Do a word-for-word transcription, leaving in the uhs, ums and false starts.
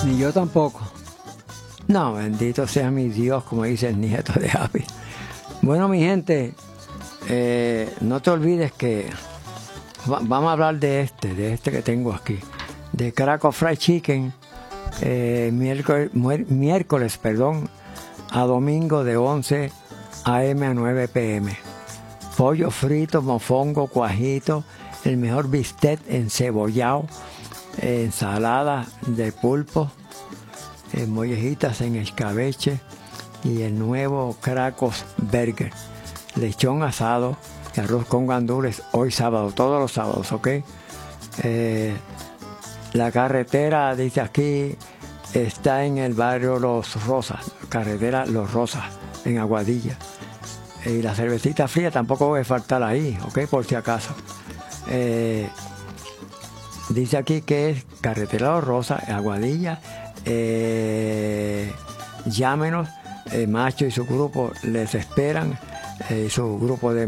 Ni yo tampoco. No, bendito sea mi Dios, como dice el nieto de Happy. Bueno, mi gente, eh, no te olvides que va, vamos a hablar de este, de este que tengo aquí, de Krakow Fried Chicken, eh, miércoles, miércoles, perdón, a domingo de once a eme a nueve pe eme. Pollo frito, mofongo, cuajito, el mejor bistec encebollado, eh, ensalada de pulpo, eh, mollejitas en escabeche y el nuevo Krakow Burger, lechón asado y arroz con gandules hoy sábado, todos los sábados, ¿ok? Eh, la carretera, dice aquí, está en el barrio Los Rosas, carretera Los Rosas, en Aguadilla. Y la cervecita fría tampoco debe faltar ahí, ¿ok? Por si acaso. Eh, dice aquí que es carretera Los Rosas, Aguadilla. Eh, llámenos, eh, Macho y su grupo les esperan, eh, su grupo de